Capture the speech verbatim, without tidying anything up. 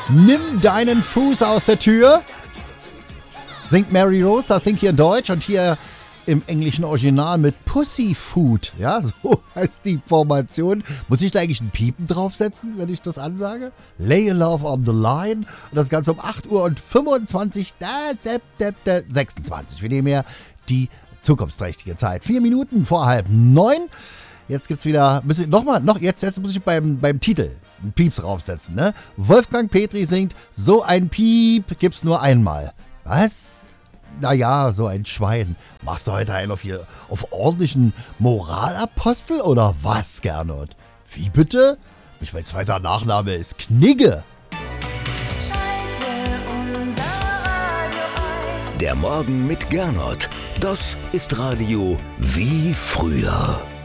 Nimm deinen Fuß aus der Tür. Singt Mary Rose, das Ding hier in Deutsch und hier im englischen Original mit Pussyfoot. Ja, so heißt die Formation. Muss ich da eigentlich ein Piepen draufsetzen, wenn ich das ansage? Lay your love on the line. Und das Ganze um acht Uhr und fünfundzwanzig, da, da, da, da, sechsundzwanzig. Wir nehmen ja die zukunftsträchtige Zeit. Vier Minuten vor halb neun. Jetzt gibt's wieder, muss ich noch mal, noch, jetzt, jetzt muss ich beim, beim Titel einen Pieps draufsetzen, ne? Wolfgang Petri singt, so ein Piep gibt's nur einmal. Was? Naja, so ein Schwein. Machst du heute einen auf, hier, auf ordentlichen Moralapostel oder was, Gernot? Wie bitte? Mich, mein zweiter Nachname ist Knigge. Der Morgen mit Gernot. Das ist Radio wie früher.